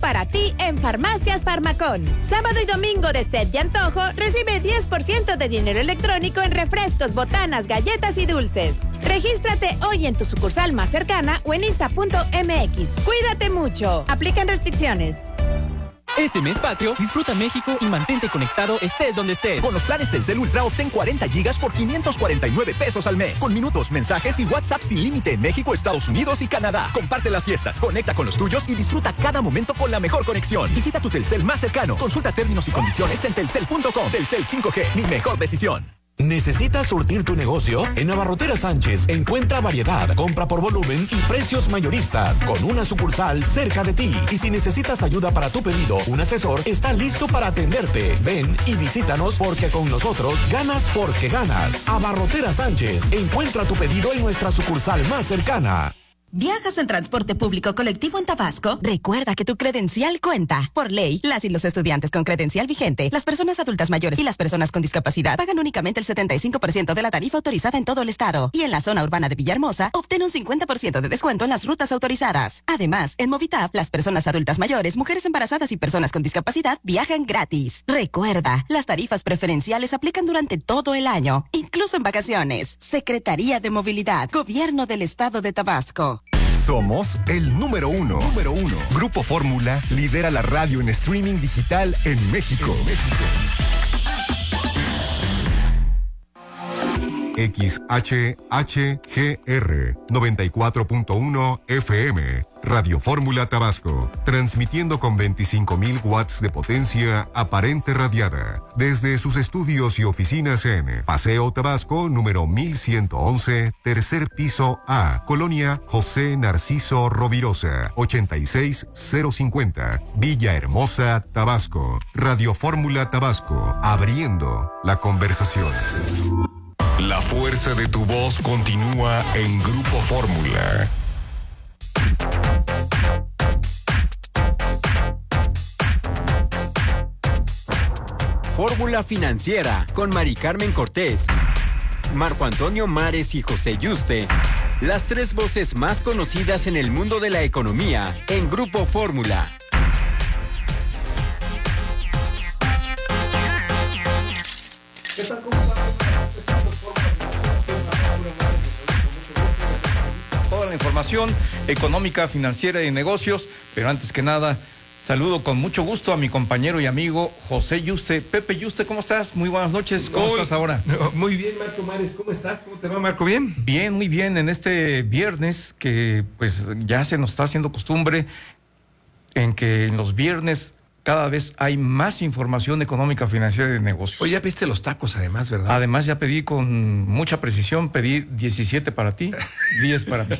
para ti en Farmacias Farmacón. Sábado y domingo de sed y antojo, recibe 10% de dinero electrónico en refrescos, botanas, galletas y dulces. Regístrate hoy en tu sucursal más cercana o en isa.mx. Cuídate mucho. Aplican restricciones. Este mes patrio, disfruta México y mantente conectado estés donde estés. Con los planes Telcel Ultra obtén 40 gigas por 549 pesos al mes. Con minutos, mensajes y WhatsApp sin límite en México, Estados Unidos y Canadá. Comparte las fiestas, conecta con los tuyos y disfruta cada momento con la mejor conexión. Visita tu Telcel más cercano. Consulta términos y condiciones en telcel.com. Telcel 5G, mi mejor decisión. ¿Necesitas surtir tu negocio? En Abarroteras Sánchez encuentra variedad, compra por volumen y precios mayoristas, con una sucursal cerca de ti. Y si necesitas ayuda para tu pedido, un asesor está listo para atenderte. Ven y visítanos porque con nosotros ganas porque ganas. Abarroteras Sánchez, encuentra tu pedido en nuestra sucursal más cercana. ¿Viajas en transporte público colectivo en Tabasco? Recuerda que tu credencial cuenta. Por ley, las y los estudiantes con credencial vigente, las personas adultas mayores y las personas con discapacidad pagan únicamente el 75% de la tarifa autorizada en todo el estado. Y en la zona urbana de Villahermosa, obtén un 50% de descuento en las rutas autorizadas. Además, en Movitap, las personas adultas mayores, mujeres embarazadas y personas con discapacidad viajan gratis. Recuerda, las tarifas preferenciales aplican durante todo el año, incluso en vacaciones. Secretaría de Movilidad, Gobierno del Estado de Tabasco. Somos el número uno. Grupo Fórmula lidera la radio en streaming digital en México. XHHGR 94.1 FM, Radio Fórmula Tabasco, transmitiendo con 25.000 watts de potencia aparente radiada, desde sus estudios y oficinas en Paseo Tabasco, número 1111, tercer piso A, Colonia José Narciso Rovirosa, 86050, Villahermosa, Tabasco. Radio Fórmula Tabasco, abriendo la conversación. La fuerza de tu voz continúa en Grupo Fórmula. Fórmula Financiera con Mari Carmen Cortés, Marco Antonio Mares y José Yuste. Las tres voces más conocidas en el mundo de la economía en Grupo Fórmula. ¿Qué tal? ¿Cómo va? Toda la información económica, financiera y de negocios, pero antes que nada, saludo con mucho gusto a mi compañero y amigo José Yuste. Pepe Yuste, ¿cómo estás? Muy buenas noches. ¿Cómo estás ahora? Muy bien, Marco Mares. ¿Cómo estás? ¿Cómo te va, Marco? ¿Bien? Bien, muy bien. En este viernes que pues ya se nos está haciendo costumbre en que en los viernes cada vez hay más información económica, financiera y de negocios. Oye, ya pediste los tacos además, ¿verdad? Además ya pedí con mucha precisión, pedí 17 para ti, 10 para mí.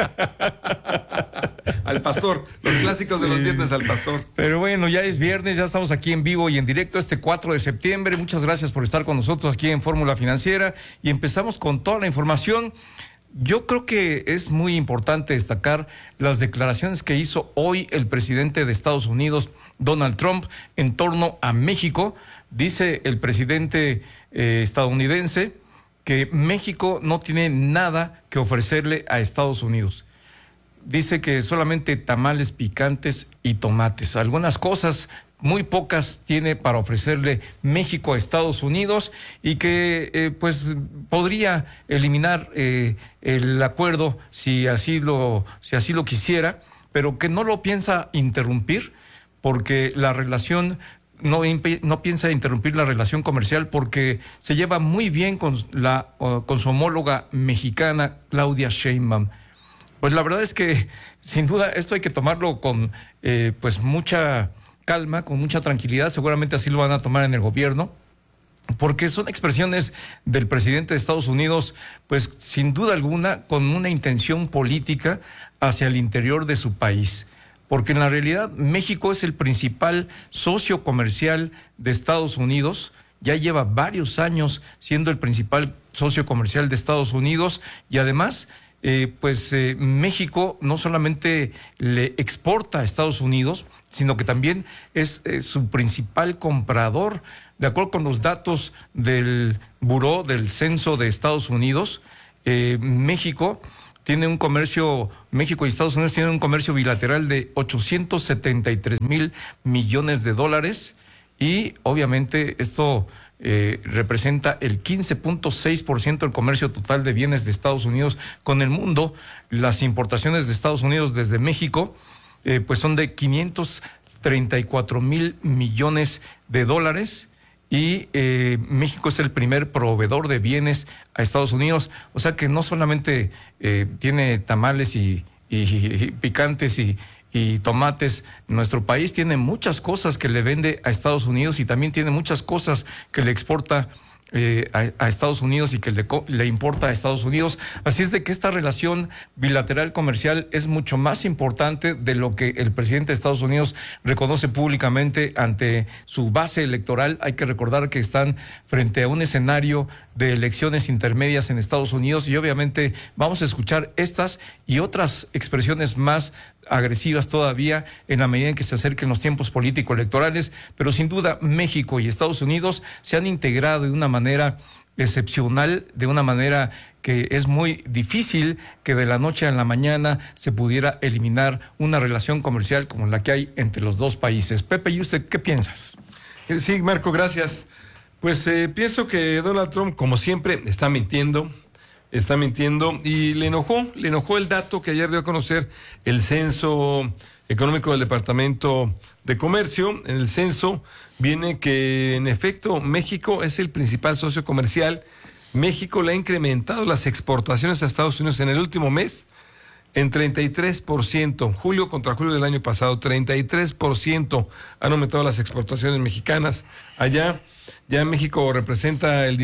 Al pastor, los clásicos de los viernes al pastor. Pero bueno, ya es viernes, ya estamos aquí en vivo y en directo este 4 de septiembre. Muchas gracias por estar con nosotros aquí en Fórmula Financiera y empezamos con toda la información. Yo creo que es muy importante destacar las declaraciones que hizo hoy el presidente de Estados Unidos, Donald Trump, en torno a México. Dice el presidente estadounidense que México no tiene nada que ofrecerle a Estados Unidos. Dice que solamente tamales picantes y tomates. Algunas cosas, muy pocas, tiene para ofrecerle México a Estados Unidos y que pues podría eliminar el acuerdo si así lo quisiera, pero que no lo piensa interrumpir porque la relación no piensa interrumpir la relación comercial porque se lleva muy bien con su homóloga mexicana Claudia Sheinbaum. Pues la verdad es que sin duda esto hay que tomarlo con pues mucha calma, con mucha tranquilidad. Seguramente así lo van a tomar en el gobierno, porque son expresiones del presidente de Estados Unidos, pues sin duda alguna con una intención política hacia el interior de su país. Porque en la realidad México es el principal socio comercial de Estados Unidos, ya lleva varios años siendo el principal socio comercial de Estados Unidos y además México no solamente le exporta a Estados Unidos, sino que también es su principal comprador. De acuerdo con los datos del Buró del Censo de Estados Unidos, México tiene un comercio, México y Estados Unidos tienen un comercio bilateral de 873,000 millones de dólares y obviamente esto representa el 15.6% del comercio total de bienes de Estados Unidos con el mundo. Las importaciones de Estados Unidos desde México pues son de 534,000 millones de dólares. Y México es el primer proveedor de bienes a Estados Unidos, o sea que no solamente tiene tamales y picantes y tomates, nuestro país tiene muchas cosas que le vende a Estados Unidos y también tiene muchas cosas que le exporta a Estados Unidos y que le importa a Estados Unidos. Así es de que esta relación bilateral comercial es mucho más importante de lo que el presidente de Estados Unidos reconoce públicamente ante su base electoral. Hay que recordar que están frente a un escenario de elecciones intermedias en Estados Unidos y obviamente vamos a escuchar estas y otras expresiones más agresivas todavía en la medida en que se acerquen los tiempos político-electorales, pero sin duda México y Estados Unidos se han integrado de una manera excepcional, de una manera que es muy difícil que de la noche a la mañana se pudiera eliminar una relación comercial como la que hay entre los dos países. Pepe, ¿y usted qué piensas? Sí, Marco, gracias. Pues pienso que Donald Trump, como siempre, está mintiendo y le enojó el dato que ayer dio a conocer el censo económico del Departamento de Comercio. En el censo viene que en efecto México es el principal socio comercial. México le ha incrementado las exportaciones a Estados Unidos en el último mes en 33%, julio contra julio del año pasado, 33% han aumentado las exportaciones mexicanas. Allá ya México representa el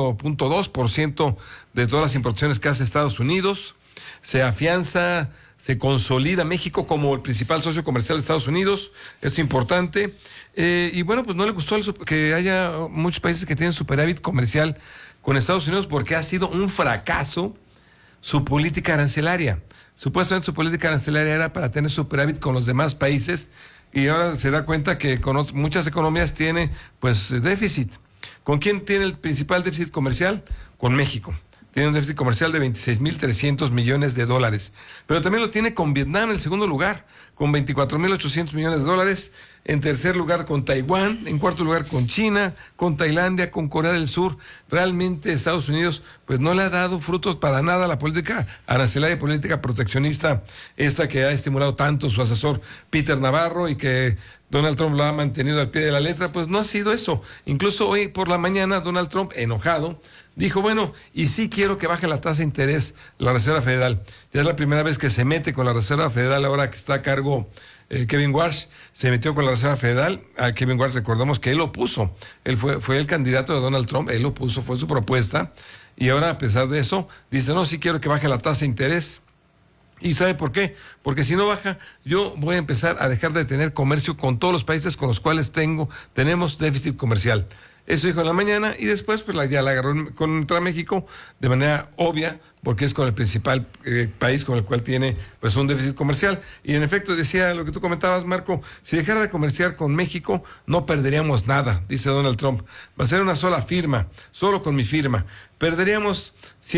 18.2% de todas las importaciones que hace Estados Unidos. Se afianza, se consolida México como el principal socio comercial de Estados Unidos. Es importante. Y bueno, pues no le gustó que haya muchos países que tienen superávit comercial con Estados Unidos porque ha sido un fracaso su política arancelaria. Supuestamente su política arancelaria era para tener superávit con los demás países y ahora se da cuenta que con muchas economías tiene pues déficit. ¿Con quién tiene el principal déficit comercial? Con México. Tiene un déficit comercial de 26,300 millones de dólares. Pero también lo tiene con Vietnam en el segundo lugar, con 24,800 millones de dólares. En tercer lugar con Taiwán, en cuarto lugar con China, con Tailandia, con Corea del Sur. Realmente Estados Unidos pues no le ha dado frutos para nada a la política arancelaria y política proteccionista, esta que ha estimulado tanto su asesor Peter Navarro y que Donald Trump lo ha mantenido al pie de la letra. Pues no ha sido eso. Incluso hoy por la mañana Donald Trump, enojado, dijo, bueno, y sí quiero que baje la tasa de interés la Reserva Federal. Ya es la primera vez que se mete con la Reserva Federal ahora que está a cargo Kevin Warsh. Se metió con la Reserva Federal. A Kevin Warsh recordamos que él lo puso. Él fue el candidato de Donald Trump, él lo puso, fue su propuesta. Y ahora, a pesar de eso, dice, no, sí quiero que baje la tasa de interés. ¿Y sabe por qué? Porque si no baja, yo voy a empezar a dejar de tener comercio con todos los países con los cuales tenemos déficit comercial. Eso dijo en la mañana y después pues ya la agarró contra México de manera obvia porque es con el principal país con el cual tiene pues un déficit comercial. Y en efecto decía lo que tú comentabas, Marco, si dejara de comerciar con México no perderíamos nada, dice Donald Trump. Va a ser una sola firma, solo con mi firma. Perdemos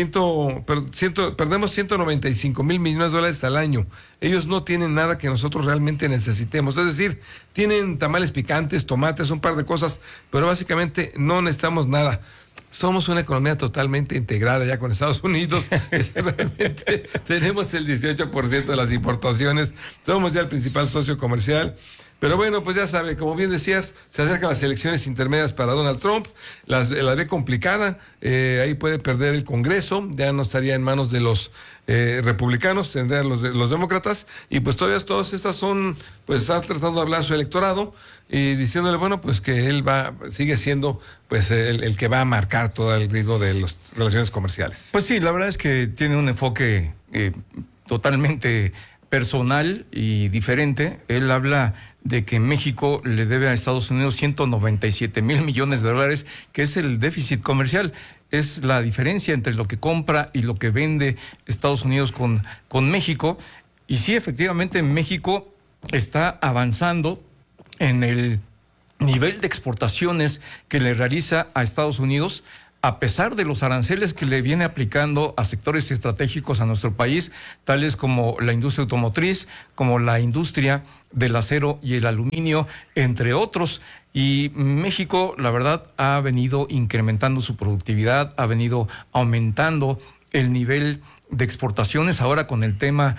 195,000 millones de dólares al año. Ellos no tienen nada que nosotros realmente necesitemos. Es decir, tienen tamales picantes, tomates, un par de cosas, pero básicamente no necesitamos nada. Somos una economía totalmente integrada ya con Estados Unidos. Realmente tenemos el 18% de las importaciones. Somos ya el principal socio comercial. Pero bueno, pues ya sabe, como bien decías, se acercan las elecciones intermedias para Donald Trump, la ve complicada, ahí puede perder el Congreso, ya no estaría en manos de los republicanos, tendría los demócratas, y pues todavía todas estas son, pues está tratando de hablar a su electorado y diciéndole, bueno, pues que él sigue siendo pues el que va a marcar todo el ritmo de las relaciones comerciales. Pues sí, la verdad es que tiene un enfoque totalmente personal y diferente. Él habla de que México le debe a Estados Unidos 197,000 millones de dólares, que es el déficit comercial. Es la diferencia entre lo que compra y lo que vende Estados Unidos con México. Y sí, efectivamente, México está avanzando en el nivel de exportaciones que le realiza a Estados Unidos. a pesar de los aranceles que le viene aplicando a sectores estratégicos a nuestro país, tales como la industria automotriz, como la industria del acero y el aluminio, entre otros. Y México, la verdad, ha venido incrementando su productividad, ha venido aumentando el nivel de exportaciones. Ahora con el tema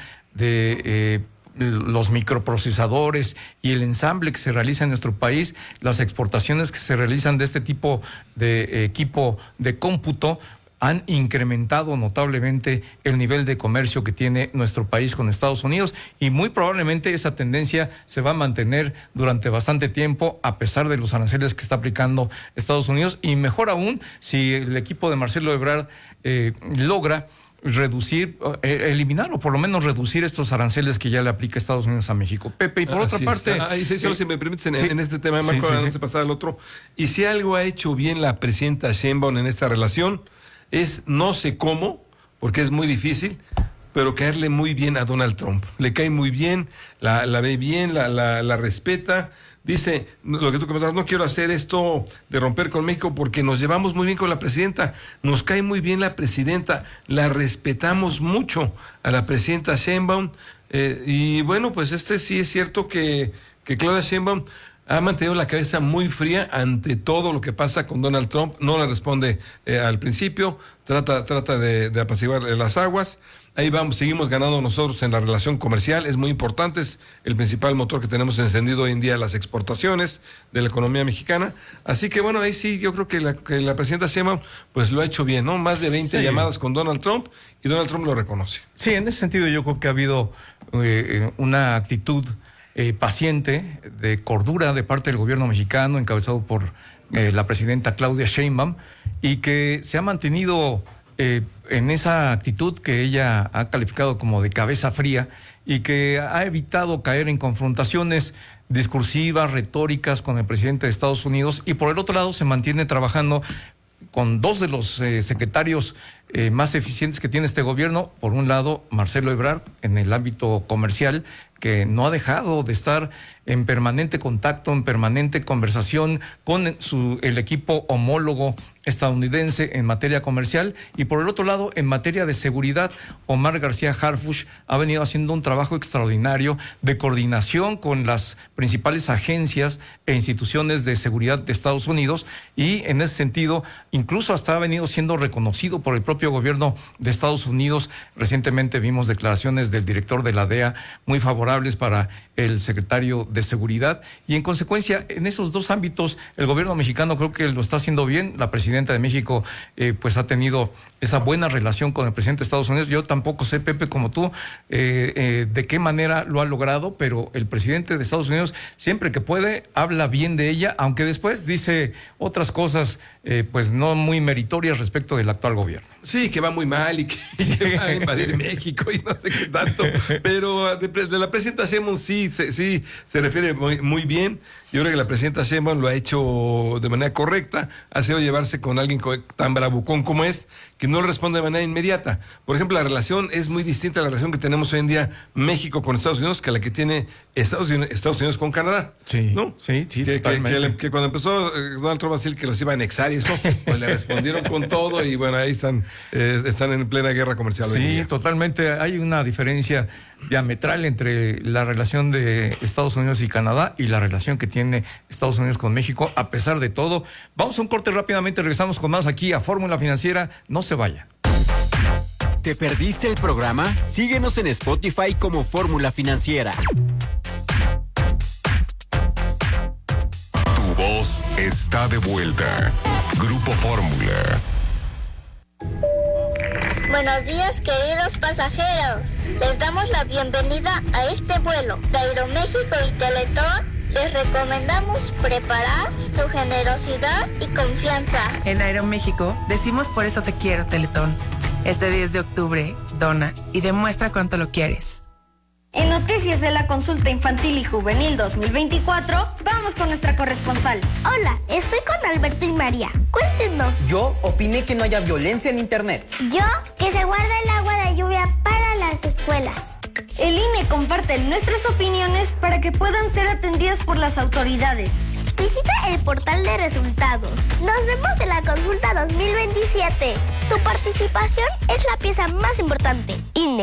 de los microprocesadores y el ensamble que se realiza en nuestro país, las exportaciones que se realizan de este tipo de equipo de cómputo han incrementado notablemente el nivel de comercio que tiene nuestro país con Estados Unidos, y muy probablemente esa tendencia se va a mantener durante bastante tiempo a pesar de los aranceles que está aplicando Estados Unidos, y mejor aún si el equipo de Marcelo Ebrard logra reducir, eliminar o por lo menos reducir estos aranceles que ya le aplica Estados Unidos a México. Pepe, y por otra parte... solo si me permites en este tema, Marco, antes de pasar al otro, y si algo ha hecho bien la presidenta Sheinbaum en esta relación, es, no sé cómo, porque es muy difícil, pero caerle muy bien a Donald Trump. Le cae muy bien, la ve bien, la respeta. Dice, lo que tú comentabas, no quiero hacer esto de romper con México porque nos llevamos muy bien con la presidenta, nos cae muy bien la presidenta, la respetamos mucho a la presidenta Sheinbaum, y bueno, pues sí es cierto que Claudia Sheinbaum ha mantenido la cabeza muy fría ante todo lo que pasa con Donald Trump, no le responde al principio, trata de apaciguar las aguas. Ahí vamos, seguimos ganando nosotros en la relación comercial, es muy importante, es el principal motor que tenemos encendido hoy en día, las exportaciones de la economía mexicana. Así que bueno, ahí sí, yo creo que la presidenta Sheinbaum pues lo ha hecho bien, ¿no? Más de 20 llamadas con Donald Trump, y Donald Trump lo reconoce. Sí, en ese sentido yo creo que ha habido una actitud paciente, de cordura de parte del gobierno mexicano, encabezado por la presidenta Claudia Sheinbaum, y que se ha mantenido en esa actitud que ella ha calificado como de cabeza fría, y que ha evitado caer en confrontaciones discursivas, retóricas con el presidente de Estados Unidos, y por el otro lado se mantiene trabajando con dos de los secretarios más eficientes que tiene este gobierno. Por un lado, Marcelo Ebrard, en el ámbito comercial, que no ha dejado de estar en permanente contacto, en permanente conversación con el equipo homólogo estadounidense en materia comercial. Y por el otro lado, en materia de seguridad, Omar García Harfuch ha venido haciendo un trabajo extraordinario de coordinación con las principales agencias e instituciones de seguridad de Estados Unidos, y en ese sentido incluso hasta ha venido siendo reconocido por el propio gobierno de Estados Unidos. Recientemente vimos declaraciones del director de la DEA muy favorables para el secretario de Seguridad, y en consecuencia en esos dos ámbitos el gobierno mexicano creo que lo está haciendo bien. La presidenta de México pues ha tenido esa buena relación con el presidente de Estados Unidos. Yo tampoco sé, Pepe, como tú, de qué manera lo ha logrado, pero el presidente de Estados Unidos siempre que puede habla bien de ella, aunque después dice otras cosas pues no muy meritorias respecto del actual gobierno. Sí, que va muy mal y que va a invadir México y no sé qué tanto, pero de la presidenta Sheinbaum sí se refiere muy bien. Yo creo que la presidenta Sheinbaum lo ha hecho de manera correcta, ha sido llevarse con alguien tan bravucón como es, que no le responde de manera inmediata. Por ejemplo, la relación es muy distinta a la relación que tenemos hoy en día México con Estados Unidos que la que tiene Estados Unidos con Canadá. Sí, ¿no? Sí, totalmente. Que cuando empezó Donald Trump a decir que los iba a anexar y eso, pues le respondieron con todo, y bueno, ahí están en plena guerra comercial. Sí, totalmente. Hay una diferencia diametral entre la relación de Estados Unidos y Canadá y la relación que tiene Estados Unidos con México, a pesar de todo. Vamos a un corte rápidamente, regresamos con más aquí a Fórmula Financiera. No se vaya. ¿Te perdiste el programa? Síguenos en Spotify como Fórmula Financiera. Tu voz está de vuelta. Grupo Fórmula. Buenos días, queridos pasajeros. Les damos la bienvenida a este vuelo de Aeroméxico y Teletón. Les recomendamos preparar su generosidad y confianza. En Aeroméxico decimos por eso te quiero, Teletón. Este 10 de octubre, dona y demuestra cuánto lo quieres. En Noticias de la Consulta Infantil y Juvenil 2024, vamos con nuestra corresponsal. Hola, estoy con Alberto y María. Cuéntenos. Yo opiné que no haya violencia en Internet. Yo, que se guarde el agua de lluvia para las escuelas. El INE comparte nuestras opiniones para que puedan ser atendidas por las autoridades. Visita el portal de resultados. Nos vemos en la consulta 2027. Tu participación es la pieza más importante. INE.